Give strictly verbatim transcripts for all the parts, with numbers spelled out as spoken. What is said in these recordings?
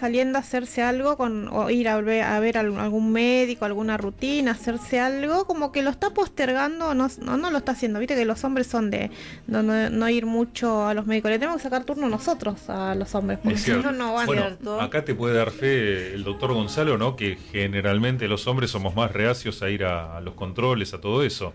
saliendo a hacerse algo con, o ir a ver, a ver algún médico, alguna rutina, hacerse algo, como que lo está postergando, no, no, no lo está haciendo. Viste que los hombres son de no, no, no ir mucho a los médicos, le tenemos que sacar turno nosotros a los hombres, porque si no, no van. Bueno, acá te puede dar fe el doctor Gonzalo, ¿no? Que generalmente los hombres somos más reacios a ir a, a los controles, a todo eso.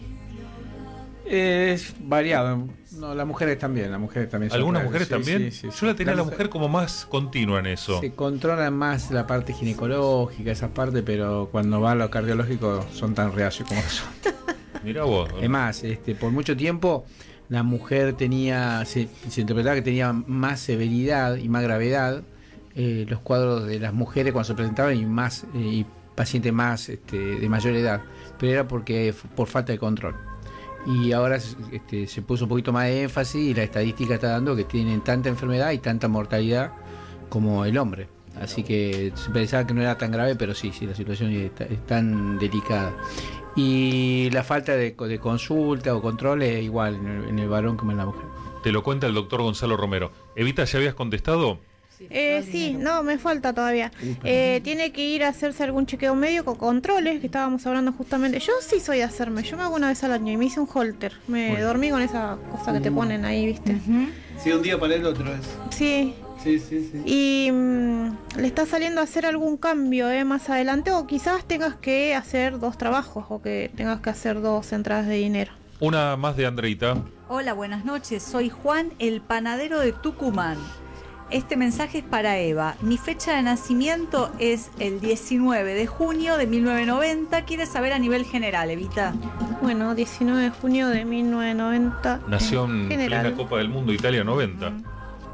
Es variado. No, las mujeres también, las mujeres también. ¿Algunas mujeres sí, también? Sí, sí, Yo la tenía la la mujer, mujer como más continua en eso. Se controlan más la parte ginecológica, esa parte, pero cuando va a lo cardiológico son tan reacios como eso. Mirá vos. Es más, este, por mucho tiempo la mujer tenía, se, se interpretaba que tenía más severidad y más gravedad eh, los cuadros de las mujeres cuando se presentaban y más eh, y pacientes más este, de mayor edad, pero era porque por falta de control. Y ahora este, se puso un poquito más de énfasis y la estadística está dando que tienen tanta enfermedad y tanta mortalidad como el hombre. Así que se pensaba que no era tan grave, pero sí, sí, la situación es, es tan delicada. Y la falta de, de consulta o control es igual en el, en el varón como en la mujer. Te lo cuenta el doctor Gonzalo Romero. Evita, ¿ya habías contestado? Eh, sí, no, me falta todavía. Eh, tiene que ir a hacerse algún chequeo médico, controles, que estábamos hablando justamente. Yo sí soy de hacerme, yo me hago una vez al año y me hice un holter. Me bueno. dormí con esa cosa que te ponen ahí, ¿viste? Uh-huh. Sí, un día para el otro es. Sí. Sí, sí, sí. Y mmm, le está saliendo a hacer algún cambio eh, más adelante, o quizás tengas que hacer dos trabajos o que tengas que hacer dos entradas de dinero. Una más de Andreita. Hola, buenas noches. Soy Juan, el panadero de Tucumán. Este mensaje es para Eva. Mi fecha de nacimiento es el diecinueve de junio de mil novecientos noventa. ¿Quieres saber a nivel general, Evita? Bueno, diecinueve de junio de mil novecientos noventa. Nació en general. plena Copa del Mundo, Italia noventa. Mm.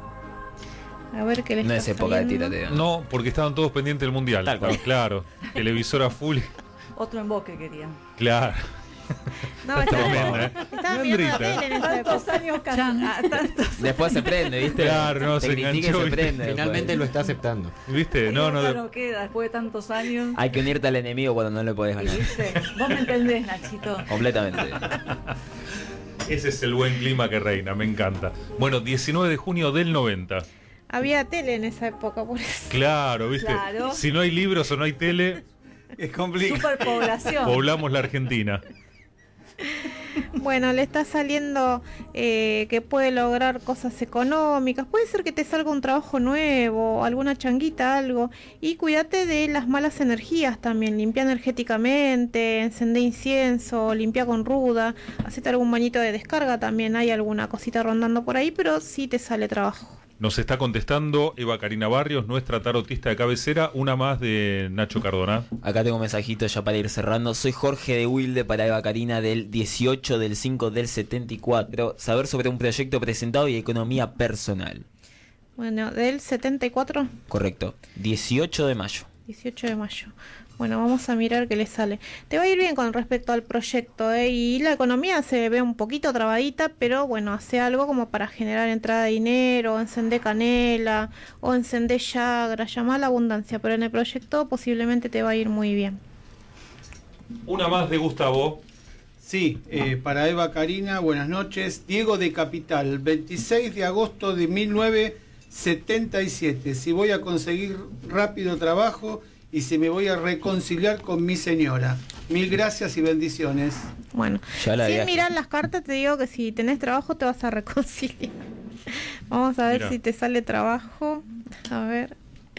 A ver qué les No está es época saliendo. de tirateo. No, porque estaban todos pendientes del mundial. Tal cual. Claro. Televisora full. Otro emboque quería. Claro. No, Está estaba, tremenda, ¿eh? estaba mirando la Andrita. tele en esa Tantos época. años casados. Tantos... Después se prende, ¿viste? Claro, no, Te se critica y enganchó, se ¿viste? prende. Finalmente después. lo está aceptando. ¿Viste? No, no. no, De... no queda después de tantos años. Hay que unirte al enemigo cuando no le podés ganar. ¿Viste? Vos me entendés, Nachito. Completamente. Ese es el buen clima que reina, me encanta. Bueno, diecinueve de junio del noventa. Había tele en esa época, por eso. Claro, ¿viste? Claro. Si no hay libros o no hay tele, Es complicado. Superpoblación. poblamos la Argentina. Bueno, le está saliendo eh, que puede lograr cosas económicas. Puede ser que te salga un trabajo nuevo, alguna changuita, algo. Y cuídate de las malas energías también. Limpia energéticamente, encendé incienso, limpia con ruda. Hacete algún bañito de descarga también. Hay alguna cosita rondando por ahí, pero sí te sale trabajo. Nos está contestando Eva Karina Barrios, nuestra tarotista de cabecera. Una más de Nacho Cardona. Acá tengo un mensajito ya para ir cerrando. Soy Jorge de Wilde para Eva Karina del dieciocho del cinco del setenta y cuatro. Saber sobre un proyecto presentado y economía personal. Bueno, del setenta y cuatro. Correcto. dieciocho de mayo. dieciocho de mayo. Bueno, vamos a mirar qué le sale. Te va a ir bien con respecto al proyecto, ¿eh? Y la economía se ve un poquito trabadita, pero bueno, hace algo como para generar entrada de dinero, encender canela, o encender llagra, llama a la abundancia, pero en el proyecto posiblemente te va a ir muy bien. Una más de Gustavo. Sí, eh, para Eva Karina, buenas noches. Diego de Capital, veintiséis de agosto de mil novecientos setenta y siete. Si voy a conseguir rápido trabajo y si me voy a reconciliar con mi señora. Mil gracias y bendiciones. Bueno, Ya la sin viaje. mirar las cartas te digo que si tenés trabajo te vas a reconciliar. Vamos a ver Mirá. si te sale trabajo. A ver.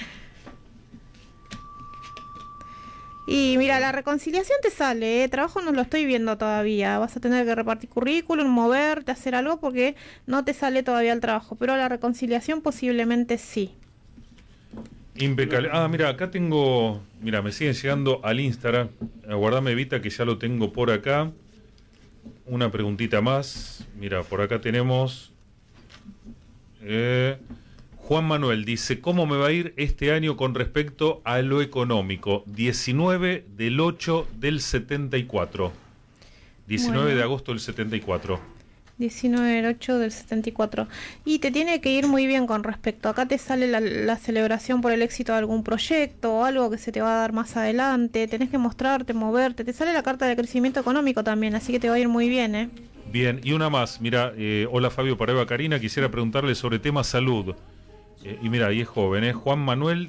Y mira, la reconciliación te sale, ¿eh? Trabajo no lo estoy viendo todavía. Vas a tener que repartir currículum, moverte, hacer algo porque no te sale todavía el trabajo. Pero la reconciliación posiblemente sí. Impecable. Ah, mira, acá tengo... Mira, me siguen llegando al Instagram. Aguardame, Evita, que ya lo tengo por acá. Una preguntita más. Mira, por acá tenemos... Eh, Juan Manuel dice, ¿cómo me va a ir este año con respecto a lo económico? diecinueve del ocho del setenta y cuatro. diecinueve Bueno. de agosto del setenta y cuatro. diecinueve del ocho del setenta y cuatro. Y te tiene que ir muy bien con respecto. Acá te sale la, la celebración por el éxito de algún proyecto o algo que se te va a dar más adelante. Tenés que mostrarte, moverte. Te sale la carta de crecimiento económico también, así que te va a ir muy bien, ¿eh? Bien, y una más. Mira, eh, hola Fabio para Eva Karina. Quisiera preguntarle sobre tema salud. Eh, y mira, ahí es joven, ¿eh? Juan Manuel